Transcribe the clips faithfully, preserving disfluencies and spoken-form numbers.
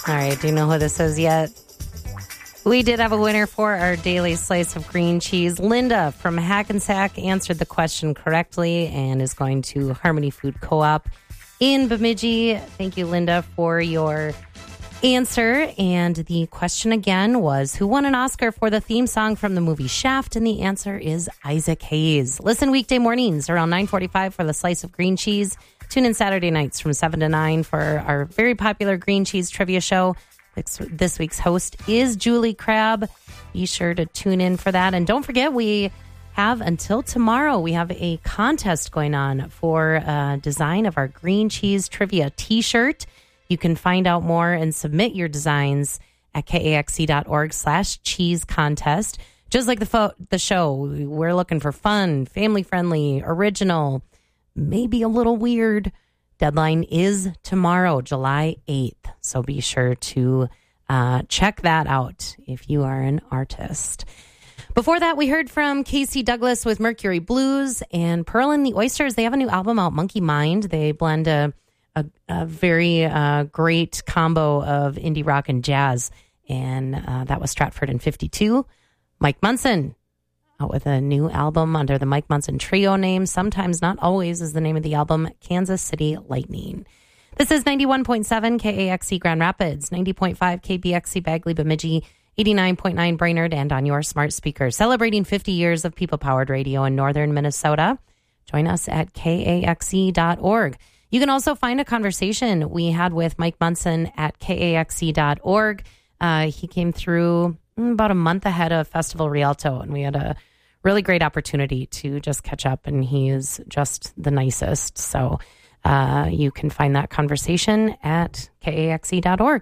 All right, do you know who this is yet? We did have a winner for our daily slice of green cheese. Linda from Hackensack answered the question correctly and is going to Harmony Food Co-op in Bemidji. Thank you, Linda, for your answer. And the question again was, who won an Oscar for the theme song from the movie Shaft? And the answer is Isaac Hayes. Listen weekday mornings around nine forty-five for the slice of green cheese. Tune in Saturday nights from seven to nine for our very popular green cheese trivia show. This week's host is Julie Crabb. Be sure to tune in for that. And don't forget, we have until tomorrow, we have a contest going on for uh, design of our green cheese trivia t-shirt. You can find out more and submit your designs at kaxc.org slash cheese contest. Just like the fo- the show, we're looking for fun, family-friendly, original, maybe a little weird. Deadline is tomorrow, July eighth. So be sure to uh, check that out if you are an artist. Before that, we heard from Casey Douglas with Mercury Blues, and Pearl and the Oysters. They have a new album out, Monkey Mind. They blend a, a, a very uh, great combo of indie rock and jazz. And uh, that was Stratford and fifty-two. Mike Munson out with a new album under the Mike Munson Trio name. Sometimes, not always, is the name of the album, Kansas City Lightning. This is ninety-one point seven K A X C Grand Rapids, ninety point five K B X C Bagley Bemidji, eighty-nine point nine Brainerd, and on your smart speaker. Celebrating fifty years of people-powered radio in northern Minnesota. Join us at K A X C dot org. You can also find a conversation we had with Mike Munson at K A X C dot org. Uh, he came through about a month ahead of Festival Rialto, and we had a really great opportunity to just catch up, and he is just the nicest. So uh, you can find that conversation at K A X C dot org.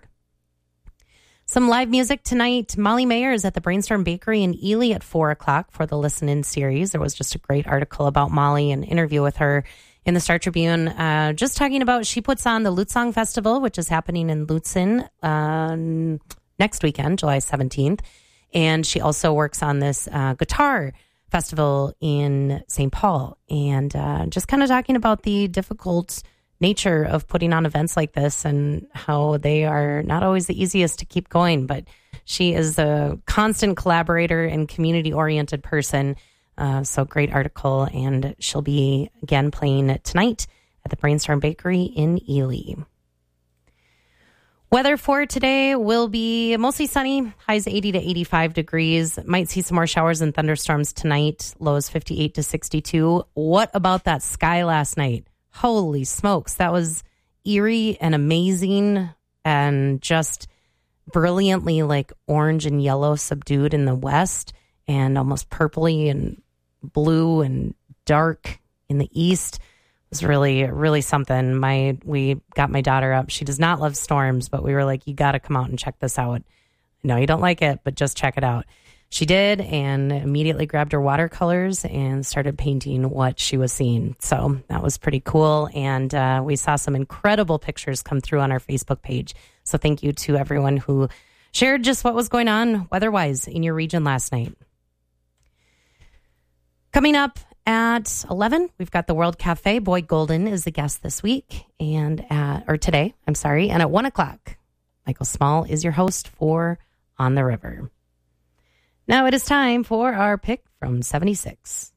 Some live music tonight. Molly Mayer is at the Brainstorm Bakery in Ely at four o'clock for the Listen In series. There was just a great article about Molly, an interview with her in the Star Tribune, uh, just talking about, she puts on the Lutzong Festival, which is happening in Lutsen uh, next weekend, July seventeenth. And she also works on this uh, guitar festival in Saint Paul, and uh, just kind of talking about the difficult nature of putting on events like this and how they are not always the easiest to keep going. But she is a constant collaborator and community-oriented person. Uh, so great article, and she'll be again playing tonight at the Brainstorm Bakery in Ely. Weather for today will be mostly sunny, highs eighty to eighty-five degrees. Might see some more showers and thunderstorms tonight, lows fifty-eight to sixty-two. What about that sky last night? Holy smokes, that was eerie and amazing and just brilliantly like orange and yellow subdued in the west and almost purpley and blue and dark in the east. Was really, really something. My we got my daughter up. She does not love storms, but we were like, you got to come out and check this out. No, you don't like it, but just check it out. She did, and immediately grabbed her watercolors and started painting what she was seeing. So that was pretty cool. And uh, we saw some incredible pictures come through on our Facebook page. So thank you to everyone who shared just what was going on weather-wise in your region last night. Coming up at eleven, we've got the World Cafe. Boyd Golden is the guest this week, and at, or today, I'm sorry. And at one o'clock, Michael Small is your host for On the River. Now it is time for our pick from seventy-six.